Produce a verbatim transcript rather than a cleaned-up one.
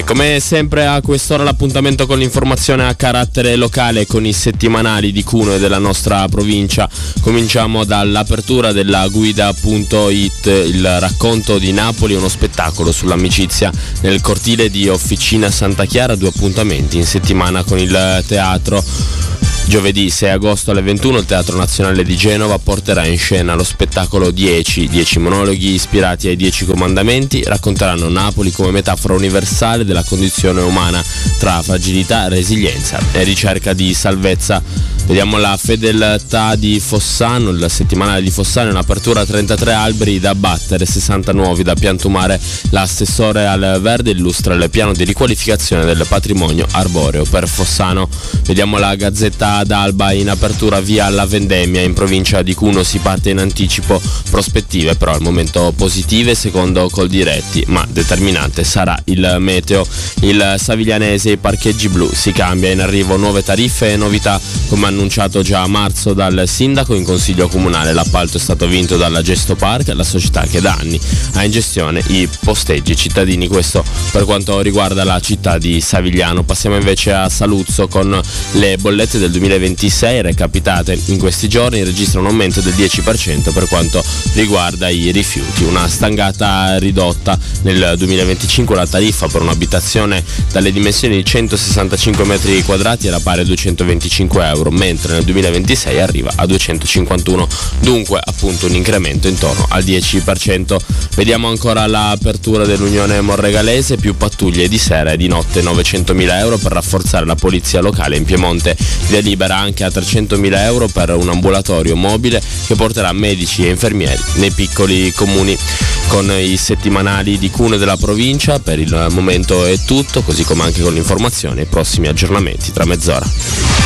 E come sempre a quest'ora l'appuntamento con l'informazione a carattere locale con i settimanali di Cuneo e della nostra provincia. Cominciamo dall'apertura della guida punto it, il racconto di Napoli, uno spettacolo sull'amicizia nel cortile di Officina Santa Chiara, due appuntamenti in settimana con il teatro. Giovedì sei agosto alle ventuno il Teatro Nazionale di Genova porterà in scena lo spettacolo dieci, dieci monologhi ispirati ai dieci comandamenti, racconteranno Napoli come metafora universale della condizione umana tra fragilità, resilienza e ricerca di salvezza. Vediamo la fedeltà di Fossano, il settimanale di Fossano, in apertura trentatré alberi da abbattere, sessanta nuovi da piantumare. L'assessore al verde illustra il piano di riqualificazione del patrimonio arboreo per Fossano. Vediamo la Gazzetta d'Alba, in apertura via alla vendemmia, in provincia di Cuneo si parte in anticipo, prospettive però al momento positive secondo Coldiretti, ma determinante sarà il meteo. Il Saviglianese, i parcheggi blu, si cambia, in arrivo nuove tariffe e novità, come annunciato già a marzo dal sindaco in consiglio comunale. L'appalto è stato vinto dalla Gesto Park, la società che da anni ha in gestione i posteggi cittadini. Questo per quanto riguarda la città di Savigliano. Passiamo invece a Saluzzo con le bollette del duemilaventisei recapitate in questi giorni, registra un aumento del dieci per cento per quanto riguarda i rifiuti, una stangata ridotta. Nel duemilaventicinque la tariffa per un'abitazione dalle dimensioni di centosessantacinque metri quadrati era pari a duecentoventicinque euro, mentre nel duemilaventisei arriva a duecentocinquantuno, dunque appunto un incremento intorno al dieci per cento. Vediamo ancora l'apertura dell'Unione Morregalese, più pattuglie di sera e di notte, novecentomila euro per rafforzare la polizia locale in Piemonte, via libera anche a trecentomila euro per un ambulatorio mobile che porterà medici e infermieri nei piccoli comuni. Con i settimanali di Cuneo della provincia per il momento è tutto, così come anche con l'informazione e i prossimi aggiornamenti tra mezz'ora.